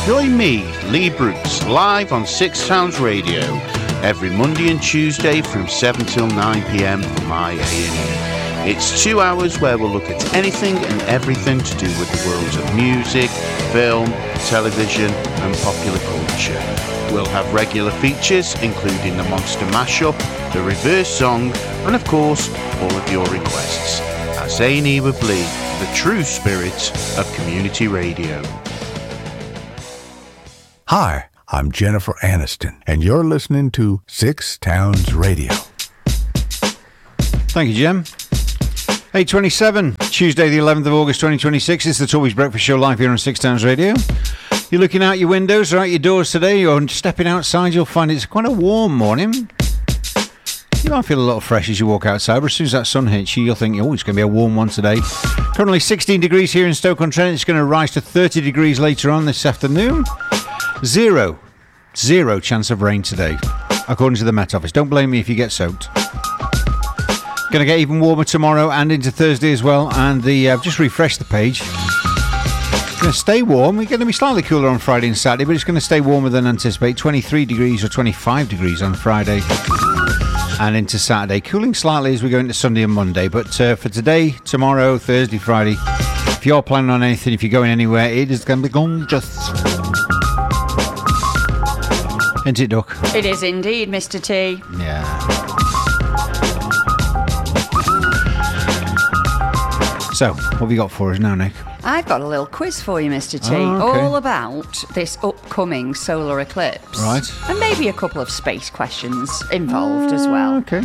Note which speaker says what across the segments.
Speaker 1: Join me, Lee Brooks, live on Six Sounds Radio every Monday and Tuesday from 7 till 9 p.m. for my A&E. It's 2 hours where we'll look at anything and everything to do with the worlds of music, film, television and popular culture. We'll have regular features including the Monster Mashup, the Reverse Song and of course all of your requests. As A&E with Lee, the true spirit of community radio.
Speaker 2: Hi, I'm Jennifer Aniston, and you're listening to Six Towns Radio.
Speaker 3: Thank you, Jem. 8:27, Tuesday the 11th of August 2026. It's the Toby's Breakfast Show live here on Six Towns Radio. You're looking out your windows or out your doors today, or stepping outside, you'll find it's quite a warm morning. You might feel a little fresh as you walk outside, but as soon as that sun hits you, you'll think, oh, it's going to be a warm one today. Currently 16 degrees here in Stoke-on-Trent. It's going to rise to 30 degrees later on this afternoon. Zero chance of rain today, according to the Met Office. Don't blame me if you get soaked. Going to get even warmer tomorrow and into Thursday as well. And I've just refreshed the page. It's going to stay warm. We're going to be slightly cooler on Friday and Saturday, but it's going to stay warmer than anticipated. 23 degrees or 25 degrees on Friday and into Saturday. Cooling slightly as we go into Sunday and Monday. But for today, tomorrow, Thursday, Friday, if you're planning on anything, if you're going anywhere, it is going to be gorgeous. Isn't it, Duck?
Speaker 4: It is indeed, Mr. T.
Speaker 3: Yeah. So, what have you got for us now, Nick?
Speaker 4: I've got a little quiz for you, Mr. T.
Speaker 3: Oh, okay.
Speaker 4: All about this upcoming solar eclipse.
Speaker 3: Right.
Speaker 4: And maybe a couple of space questions involved as well.
Speaker 3: Okay.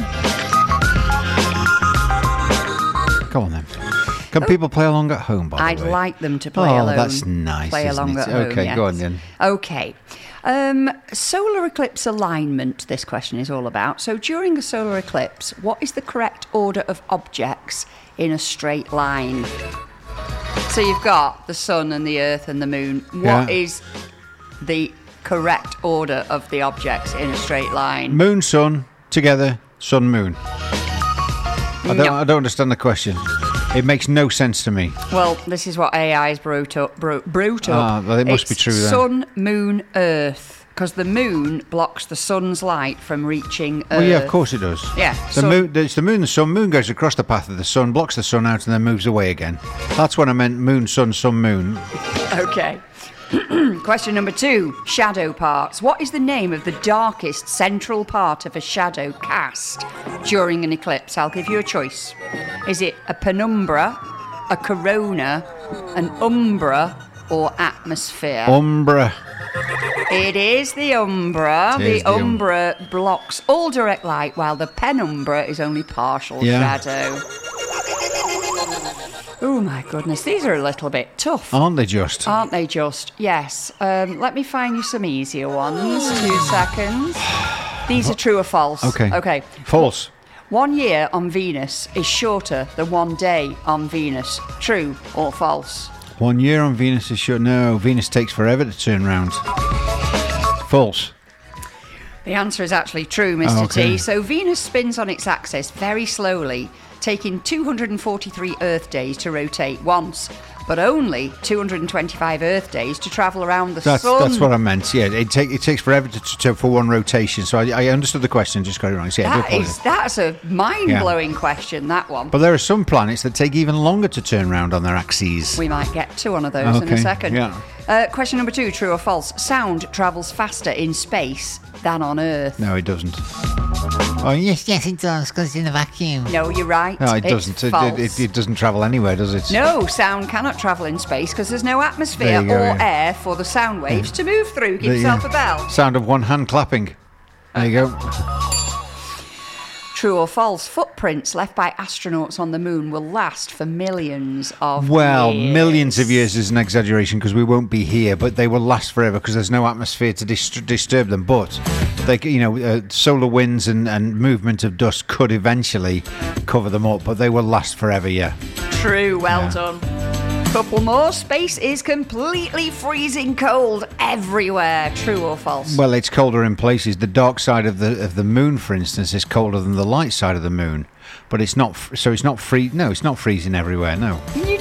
Speaker 3: Go on then. Can people play along at home, by the way?
Speaker 4: I'd like them to play along.
Speaker 3: Oh, that's nice,
Speaker 4: Play
Speaker 3: isn't
Speaker 4: along
Speaker 3: it?
Speaker 4: at home,
Speaker 3: Okay,
Speaker 4: yes.
Speaker 3: go on then.
Speaker 4: Okay. Solar eclipse alignment, this question is all about. So during a solar eclipse, what is the correct order of objects in a straight line? So you've got the sun and the earth and the moon. What is the correct order of the objects in a straight line?
Speaker 3: Moon, sun, together, sun, moon. I don't understand the question. It makes no sense to me.
Speaker 4: Well, this is what AI has brought up.
Speaker 3: Well, it must be true then.
Speaker 4: Sun, moon, earth. Because the moon blocks the sun's light from reaching Earth.
Speaker 3: Well, yeah, of course it does.
Speaker 4: Yeah.
Speaker 3: The moon, it's the moon, the sun. Moon goes across the path of the sun, blocks the sun out, and then moves away again. That's what I meant. Moon, sun, moon.
Speaker 4: Okay. Question number 2. Shadow parts. What is the name of the darkest central part of a shadow cast during an eclipse? I'll give you a choice. Is it a penumbra, a corona, an umbra, or atmosphere?
Speaker 3: Umbra.
Speaker 4: It is the umbra.
Speaker 3: The
Speaker 4: umbra blocks all direct light, while the penumbra is only partial shadow. Oh my goodness, these are a little bit tough.
Speaker 3: Aren't they just?
Speaker 4: Aren't they just? Yes. Let me find you some easier ones. 2 seconds. These are true or false?
Speaker 3: Okay. False.
Speaker 4: 1 year on Venus is shorter than 1 day on Venus. True or false?
Speaker 3: 1 year on Venus is short. No, Venus takes forever to turn round. False.
Speaker 4: The answer is actually true, Mr.
Speaker 3: Okay.
Speaker 4: T. So Venus spins on its axis very slowly, taking 243 Earth days to rotate once, but only 225 Earth days to travel around the sun.
Speaker 3: That's what I meant. Yeah, it takes forever for one rotation. So I understood the question, just got it wrong. So yeah,
Speaker 4: that's a mind-blowing question, that one.
Speaker 3: But there are some planets that take even longer to turn round on their axes.
Speaker 4: We might get to one of those in a second.
Speaker 3: Yeah.
Speaker 4: Question number 2, true or false? Sound travels faster in space than on Earth.
Speaker 3: No, it doesn't.
Speaker 5: Oh, yes, it does, because it's in a vacuum.
Speaker 4: No, you're right.
Speaker 3: No, it
Speaker 4: It's
Speaker 3: doesn't.
Speaker 4: false.
Speaker 3: It doesn't travel anywhere, does it?
Speaker 4: No, sound cannot travel in space because there's no atmosphere or air for the sound waves to move through. Give yourself a bell.
Speaker 3: Sound of one hand clapping. There you go.
Speaker 4: True or false? Footprints left by astronauts on the moon will last for millions of years.
Speaker 3: Well, millions of years is an exaggeration because we won't be here, but they will last forever because there's no atmosphere to disturb them. But they, solar winds and movement of dust could eventually cover them up, but they will last forever. Yeah.
Speaker 4: True. Well done. Couple more. Space is completely freezing cold everywhere. True or false?
Speaker 3: Well, it's colder in places. The dark side of the moon, for instance, is colder than the light side of the moon. But it's not. So it's not free. No, it's not freezing everywhere. No.
Speaker 4: You do know your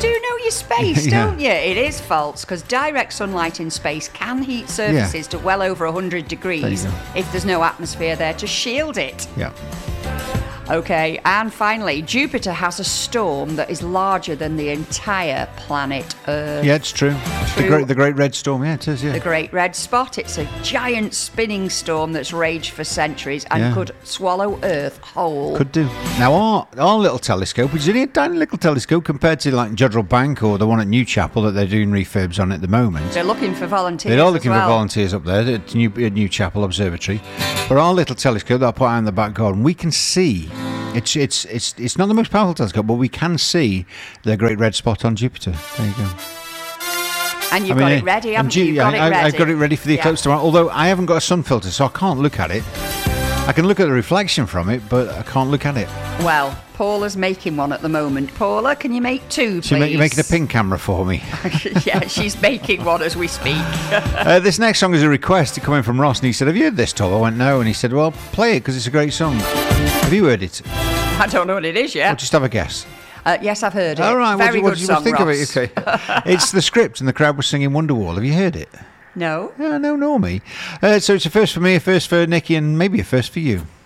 Speaker 4: your space,
Speaker 3: Yeah.
Speaker 4: don't you? It is false, because direct sunlight in space can heat surfaces to well over 100 degrees
Speaker 3: go.
Speaker 4: if there's no atmosphere there to shield it.
Speaker 3: Yeah.
Speaker 4: Okay, and finally, Jupiter has a storm that is larger than the entire planet Earth.
Speaker 3: Yeah, it's true.
Speaker 4: True.
Speaker 3: The Great Red Storm, yeah, it is, yeah.
Speaker 4: The Great Red Spot. It's a giant spinning storm that's raged for centuries and
Speaker 3: Yeah.
Speaker 4: could swallow Earth whole.
Speaker 3: Could do. Now, our little telescope, which is only a tiny little telescope compared to like Jodrell Bank or the one at Newchapel that they're doing refurbs on at the moment.
Speaker 4: They're looking for volunteers.
Speaker 3: They're all
Speaker 4: as
Speaker 3: looking
Speaker 4: well.
Speaker 3: for volunteers up there at Newchapel Observatory. But our little telescope that I put out in the back garden, we can see. It's not the most powerful telescope, but we can see the Great Red Spot on Jupiter. There you go.
Speaker 4: And you've got it ready, haven't you? You've got it ready.
Speaker 3: I've got it ready for the eclipse tomorrow, although I haven't got a sun filter, so I can't look at it. I can look at the reflection from it, but I can't look at it.
Speaker 4: Well, Paula's making one at the moment. Paula, can you make two, please?
Speaker 3: So you're making a ping camera for me.
Speaker 4: Yeah, she's making one as we speak.
Speaker 3: This next song is a request coming from Ross, and he said, "Have you heard this, Tom?" I went, "No," and he said, "Well, play it because it's a great song." Have you heard it?
Speaker 4: I don't know what it is yet.
Speaker 3: Or just have a guess.
Speaker 4: Yes, I've heard it.
Speaker 3: All right,
Speaker 4: Very
Speaker 3: what
Speaker 4: good
Speaker 3: did you
Speaker 4: song,
Speaker 3: think
Speaker 4: Ross.
Speaker 3: of it? Okay. It's the script, and the crowd was singing Wonderwall. Have you heard it?
Speaker 4: No.
Speaker 3: No, nor me. So it's a first for me, a first for Nikki, and maybe a first for you.